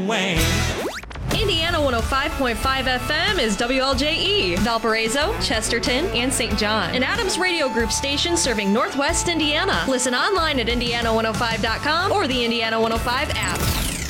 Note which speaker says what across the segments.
Speaker 1: Wayne.
Speaker 2: Indiana 105.5 FM is WLJE, Valparaiso, Chesterton, and St. John. An Adams Radio Group station serving Northwest Indiana. Listen online at Indiana105.com or the Indiana 105 app.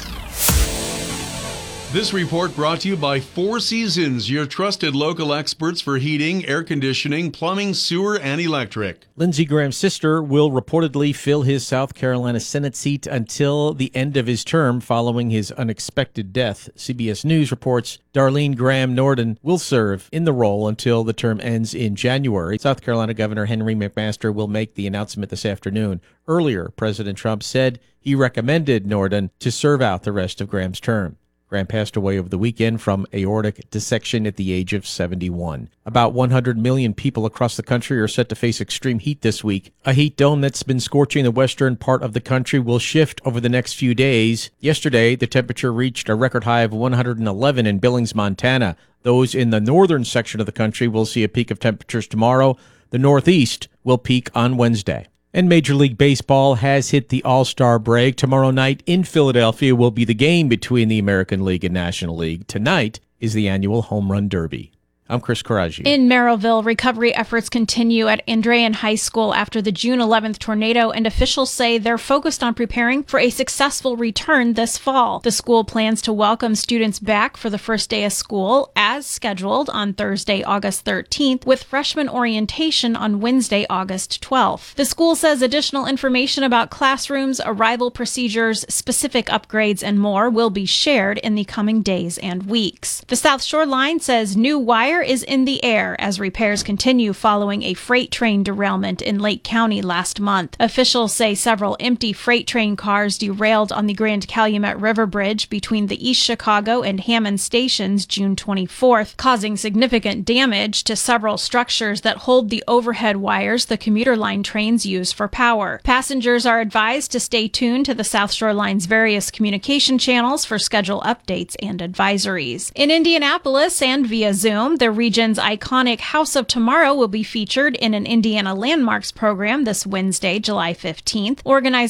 Speaker 3: This report brought to you by Four Seasons, your trusted local experts for heating, air conditioning, plumbing, sewer, and electric.
Speaker 4: Lindsey Graham's sister will reportedly fill his South Carolina Senate seat until the end of his term following his unexpected death. CBS News reports Darlene Graham Norden will serve in the role until the term ends in January. South Carolina Governor Henry McMaster will make the announcement this afternoon. Earlier, President Trump said he recommended Norden to serve out the rest of Graham's term. Graham passed away over the weekend from aortic dissection at the age of 71. About 100 million people across the country are set to face extreme heat this week. A heat dome that's been scorching the western part of the country will shift over the next few days. Yesterday, the temperature reached a record high of 111 in Billings, Montana. Those in the northern section of the country will see a peak of temperatures tomorrow. The Northeast will peak on Wednesday. And Major League Baseball has hit the All-Star break. Tomorrow night in Philadelphia will be the game between the American League and National League. Tonight is the annual Home Run Derby. I'm Chris Coraggio.
Speaker 5: In Merrillville, recovery efforts continue at Andrean High School after the June 11th tornado, and officials say they're focused on preparing for a successful return this fall. The school plans to welcome students back for the first day of school, as scheduled on Thursday, August 13th, with freshman orientation on Wednesday, August 12th. The school says additional information about classrooms, arrival procedures, specific upgrades, and more will be shared in the coming days and weeks. The South Shore Line says new wire is in the air as repairs continue following a freight train derailment in Lake County last month. Officials say several empty freight train cars derailed on the Grand Calumet River Bridge between the East Chicago and Hammond stations June 24th, causing significant damage to several structures that hold the overhead wires the commuter line trains use for power. Passengers are advised to stay tuned to the South Shore Line's various communication channels for schedule updates and advisories. In Indianapolis and via Zoom, the region's iconic House of Tomorrow will be featured in an Indiana Landmarks program this Wednesday, July 15th. Organizers